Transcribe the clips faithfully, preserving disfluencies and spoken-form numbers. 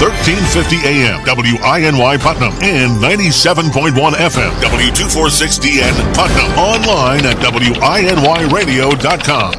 thirteen fifty A M, W I N Y Putnam, and ninety-seven point one F M, W two forty-six D N Putnam. Online at W I N Y radio dot com.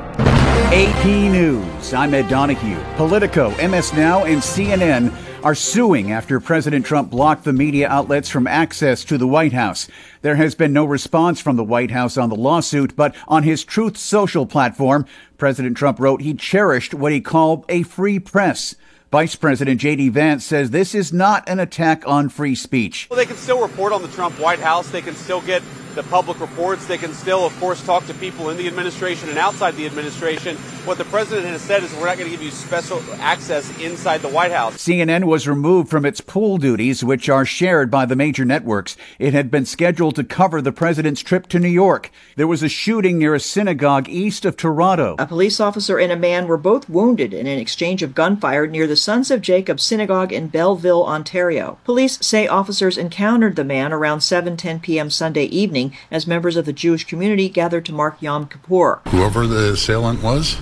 A P News. I'm Ed Donahue. Politico, M S Now, and C N N are suing after President Trump blocked the media outlets from access to the White House. There has been no response from the White House on the lawsuit, but on his Truth Social platform, President Trump wrote he cherished what he called a free press. Vice President J D. Vance says this is not an attack on free speech. Well, they can still report on the Trump White House. They can still get the public reports. They can still, of course, talk to people in the administration and outside the administration. What the president has said is we're not going to give you special access inside the White House. C N N was removed from its pool duties, which are shared by the major networks. It had been scheduled to cover the president's trip to New York. There was a shooting near a synagogue east of Toronto. A police officer and a man were both wounded in an exchange of gunfire near the Sons of Jacob Synagogue in Belleville, Ontario. Police say officers encountered the man around seven ten p.m. Sunday evening as members of the Jewish community gathered to mark Yom Kippur. Whoever the assailant was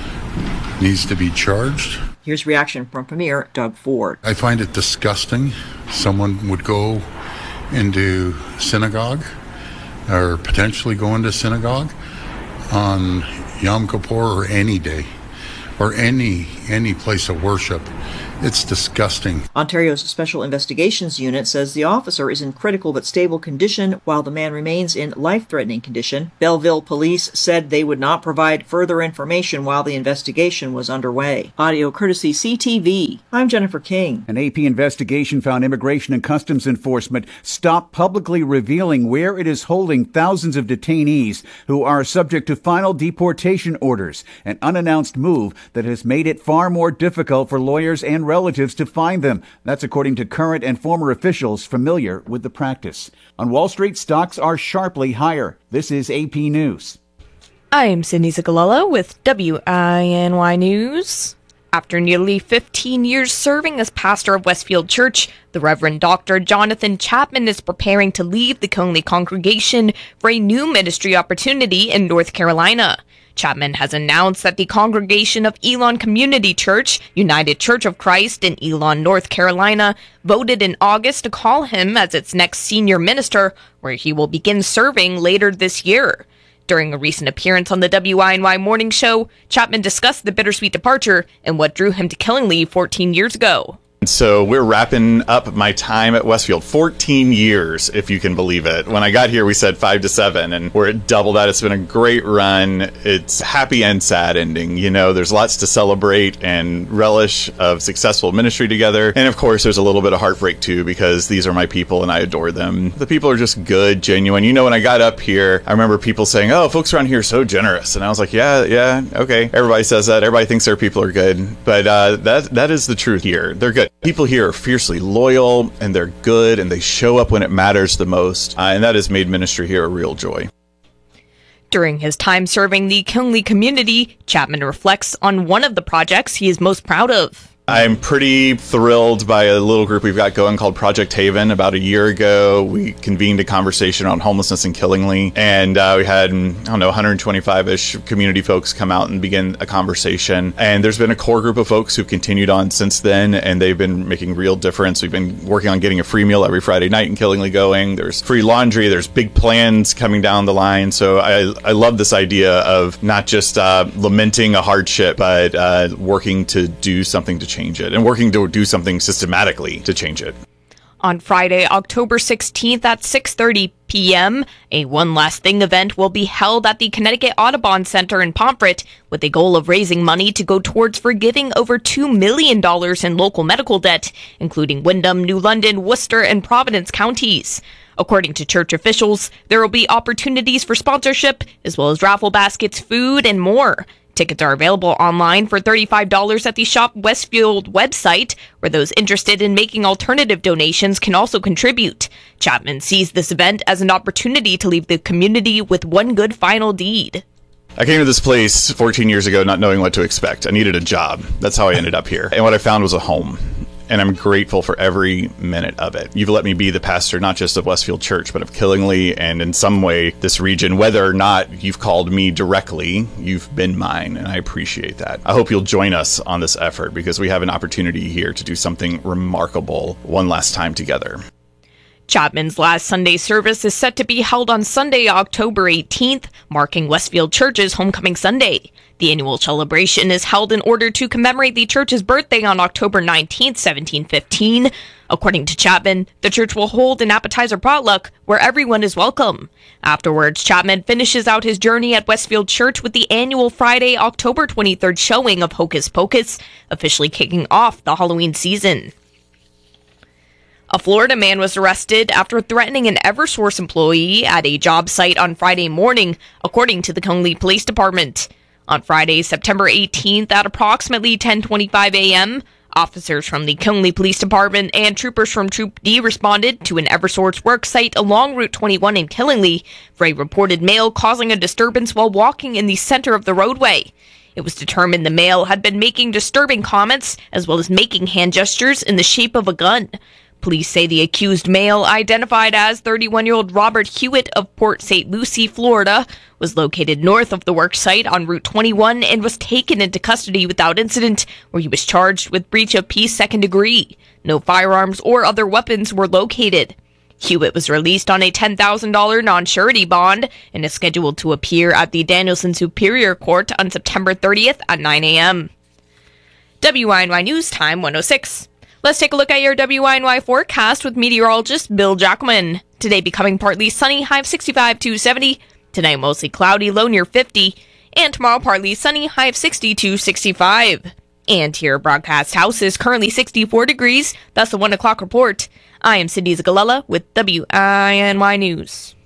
needs to be charged. Here's reaction from Premier Doug Ford. I find it disgusting someone would go into synagogue or potentially go into synagogue on Yom Kippur or any day or any any place of worship. It's disgusting. Ontario's Special Investigations Unit says the officer is in critical but stable condition while the man remains in life-threatening condition. Belleville police said they would not provide further information while the investigation was underway. Audio courtesy C T V. I'm Jennifer King. An A P investigation found Immigration and Customs Enforcement stopped publicly revealing where it is holding thousands of detainees who are subject to final deportation orders, an unannounced move that has made it far more difficult for lawyers and relatives to find them. That's according to current and former officials familiar with the practice. On Wall Street, stocks are sharply higher. This is A P News. I'm Cindy Zigalello with W I N Y News. After nearly fifteen years serving as pastor of Westfield Church, the Reverend Doctor Jonathan Chapman is preparing to leave the Conley congregation for a new ministry opportunity in North Carolina. Chapman has announced that the congregation of Elon Community Church, United Church of Christ in Elon, North Carolina, voted in August to call him as its next senior minister, where he will begin serving later this year. During a recent appearance on the W I N Y Morning Show, Chapman discussed the bittersweet departure and what drew him to Killingly fourteen years ago. So we're wrapping up my time at Westfield. fourteen years, if you can believe it. When I got here, we said five to seven, and we're at double that. It's been a great run. It's happy and sad ending. You know, there's lots to celebrate and relish of successful ministry together. And of course, there's a little bit of heartbreak too, because these are my people and I adore them. The people are just good, genuine. You know, when I got up here, I remember people saying, oh, folks around here are so generous. And I was like, yeah, yeah, okay. Everybody says that. Everybody thinks their people are good. But uh, that that is the truth here. They're good. People here are fiercely loyal, and they're good, and they show up when it matters the most, uh, and that has made ministry here a real joy. During his time serving the Killingly community, Chapman reflects on one of the projects he is most proud of. I'm pretty thrilled by a little group we've got going called Project Haven. About a year ago, we convened a conversation on homelessness in Killingly, and uh, we had, I don't know, one hundred twenty-five-ish community folks come out and begin a conversation. And there's been a core group of folks who've continued on since then, and they've been making real difference. We've been working on getting a free meal every Friday night in Killingly going. There's free laundry. There's big plans coming down the line. So I, I love this idea of not just uh, lamenting a hardship, but uh, working to do something to change change it and working to do something systematically to change it. On Friday, October sixteenth at six thirty p.m., a One Last Thing event will be held at the Connecticut Audubon Center in Pomfret with a goal of raising money to go towards forgiving over two million dollars in local medical debt, including Windham, New London, Worcester, and Providence counties. According to church officials, there will be opportunities for sponsorship, as well as raffle baskets, food, and more. Tickets are available online for thirty-five dollars at the Shop Westfield website, where those interested in making alternative donations can also contribute. Chapman sees this event as an opportunity to leave the community with one good final deed. I came to this place fourteen years ago not knowing what to expect. I needed a job. That's how I ended up here. And what I found was a home. and I'm grateful for every minute of it. You've let me be the pastor not just of Westfield Church, but of Killingly, and in some way this region. Whether or not you've called me directly, you've been mine, and I appreciate that. I hope you'll join us on this effort, because we have an opportunity here to do something remarkable one last time together. Chapman's last Sunday service is set to be held on Sunday, October eighteenth, marking Westfield Church's Homecoming Sunday. The annual celebration is held in order to commemorate the church's birthday on October nineteenth, seventeen fifteen. According to Chapman, the church will hold an appetizer potluck where everyone is welcome. Afterwards, Chapman finishes out his journey at Westfield Church with the annual Friday, October twenty-third showing of Hocus Pocus, officially kicking off the Halloween season. A Florida man was arrested after threatening an Eversource employee at a job site on Friday morning, according to the Killingly Police Department. On Friday, September eighteenth, at approximately ten twenty-five a.m., officers from the Killingly Police Department and troopers from Troop D responded to an Eversource work site along Route twenty-one in Killingly for a reported male causing a disturbance while walking in the center of the roadway. It was determined the male had been making disturbing comments as well as making hand gestures in the shape of a gun. Police say the accused male, identified as thirty-one-year-old Robert Hewitt of Port Saint Lucie, Florida, was located north of the work site on Route twenty-one and was taken into custody without incident, where he was charged with breach of peace second degree. No firearms or other weapons were located. Hewitt was released on a ten thousand dollars non-surety bond and is scheduled to appear at the Danielson Superior Court on September thirtieth at nine a.m. W I N Y News Time one oh six. Let's take a look at your W I N Y forecast with meteorologist Bill Jackman. Today becoming partly sunny, high of sixty-five to seventy. Tonight mostly cloudy, low near fifty. And tomorrow partly sunny, high of sixty to sixty-five. And here at Broadcast House is currently sixty-four degrees. That's the one o'clock report. I am Cindy Zagalella with W I N Y News.